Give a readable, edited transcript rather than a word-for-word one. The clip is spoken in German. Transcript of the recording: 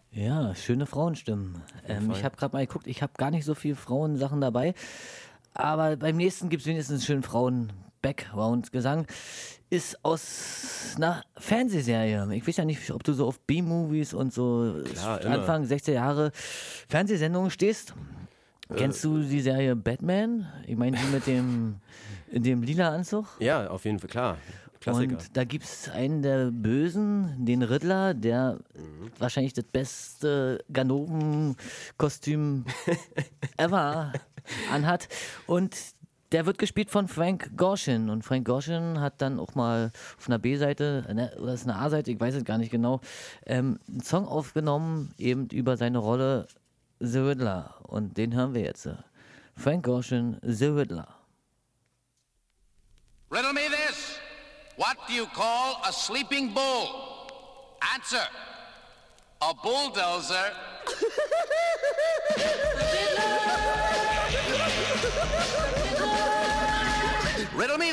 Ja, schöne Frauenstimmen. Ich habe gerade mal geguckt, ich habe gar nicht so viele Frauensachen dabei, aber beim nächsten gibt es wenigstens einen schönen Frauen-Background-Gesang. Ist aus einer Fernsehserie. Ich weiß ja nicht, ob du so auf B-Movies und so Klar, immer. Anfang 60er Jahre Fernsehsendungen stehst. Kennst du die Serie Batman? Ich meine, die mit in dem lila Anzug? Ja, auf jeden Fall, klar. Klassiker. Und da gibt es einen der Bösen, den Riddler, der wahrscheinlich das beste Ganoven-Kostüm ever anhat. Und der wird gespielt von Frank Gorshin. Und Frank Gorshin hat dann auch mal auf einer B-Seite, oder ist eine A-Seite, ich weiß es gar nicht genau, einen Song aufgenommen, eben über seine Rolle The Riddler. Und den hören wir jetzt. Frank Gorshin, The Riddler. Riddle me this. What do you call a sleeping bull? Answer. A bulldozer. Riddle me